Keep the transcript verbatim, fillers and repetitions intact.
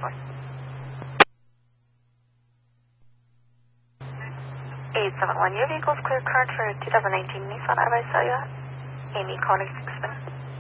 delivery. eight seven one, your vehicle is clear current for two thousand nineteen Nissan Ariya. Amy calling six minutes.